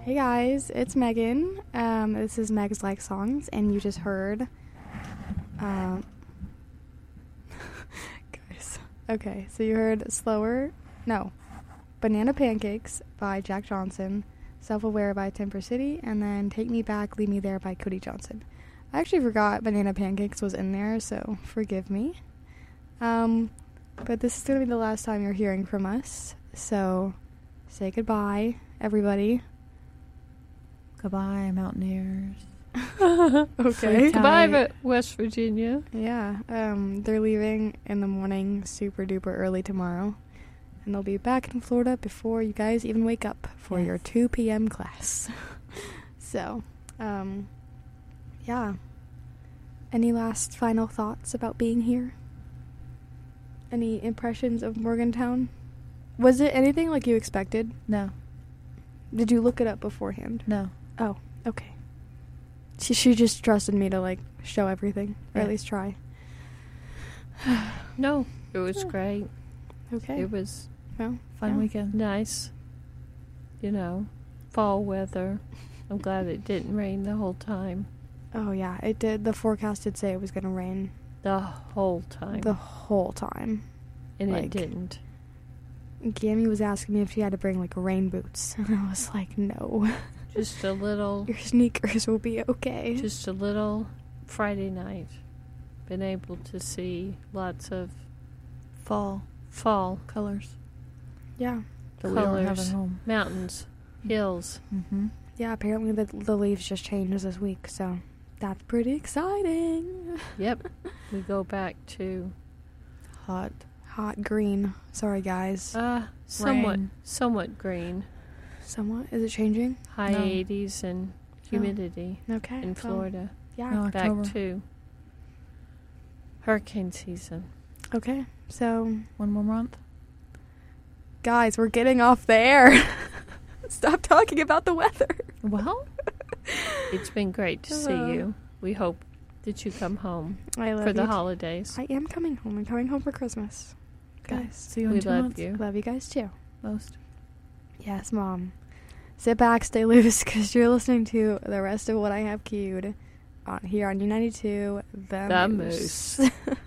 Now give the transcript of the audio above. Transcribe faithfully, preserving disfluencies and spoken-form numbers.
Hey guys, it's Megan. Um, this is Meg's Like Songs, and you just heard, um, guys, okay, so you heard Slower, no, Banana Pancakes by Jack Johnson, Self-Aware by Timber City, and then Take Me Back, Leave Me There by Cody Johnson. I actually forgot Banana Pancakes was in there, so forgive me. Um, but this is going to be the last time you're hearing from us, so say goodbye, everybody. Goodbye, Mountaineers. Okay. Goodbye, West Virginia. Yeah, um, they're leaving in the morning super duper early tomorrow. And they'll be back in Florida before you guys even wake up for Yes. your two p.m. class. So, um, yeah. Any last final thoughts about being here? Any impressions of Morgantown? Was it anything like you expected? No. Did you look it up beforehand? No. Oh, okay. She she just trusted me to, like, show everything, or Yeah. at least try. No, it was Yeah. great. Okay. It was Well, Fun yeah. weekend. nice. You know, fall weather. I'm glad it didn't rain the whole time. Oh, yeah, it did. The forecast did say it was going to rain The whole time. the whole time. and like- it didn't. Gammy was asking me if she had to bring, like, rain boots. And I was like, no. Just a little, Your sneakers will be okay. just a little Friday night. Been able to see lots of Fall fall colors Yeah. that we don't have Colors. at home. mountains, hills. Mm-hmm. Yeah, apparently the, the leaves just changed this week, so that's pretty exciting. Yep. We go back to Hot. Hot green. Sorry, guys. uh somewhat Rain. somewhat green. Somewhat. Is it changing? High No. eighties and humidity Okay. in well, Florida. yeah. No. October. Back to hurricane season. Okay. So, One more month. guys, we're getting off the air. Stop talking about the weather. Well, It's been great to see Uh. you. We hope that you come home I love for the you. holidays. I am coming home. I'm coming home for Christmas. okay. Guys, See you in We two love months. you. love you guys too. Most. Yes, Mom. Sit back, stay loose, because you're listening to the rest of what I have queued on here on U ninety-two, The, The Moose. Moose.